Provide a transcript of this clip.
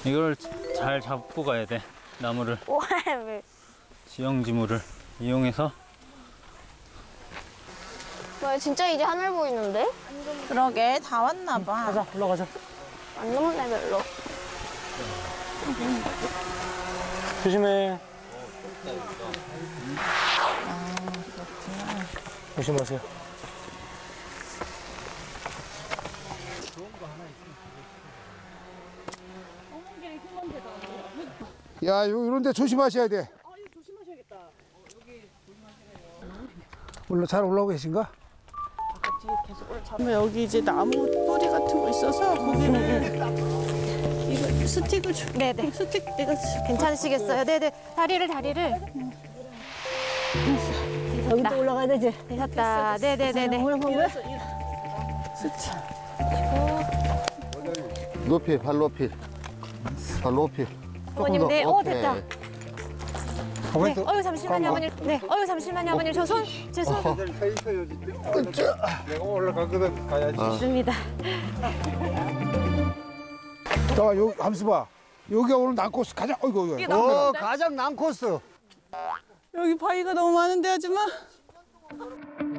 이걸 잘 잡고 가야 돼. 나무를. 왜? 지형지물을 이용해서. 와, 진짜 이제 하늘 보이는데? 그러게 다 왔나 봐. 가자, 올라가자. 안 넘네, 별로. 조심해. 조심하세요. 야, 이런 데 조심하셔야 돼. 잘 올라오고 계신가? 여기 이제 나무 뿌리 같은 거 있어서 거기를 이거 스틱을 줘. 네네. 스틱 내가 괜찮으시겠어요? 네네. 다리를. 여기 또 올라가야 되지. 되셨다. 네네네네. 스틱. 높이, 발 높이. 발 높이. 어머님, 네. 오케이. 됐다. 네. 어유 잠시만요, 아버님. 네. 어유 잠시만요, 아버님. 제 손. 내가 올라가거든, 가야지. 좋습니다. 자, 여기 함수 봐. 여기가 오늘 난코스 가자. 어이구, 어이구. 가장 난 코스. 여기 바위가 너무 많은데 아줌마.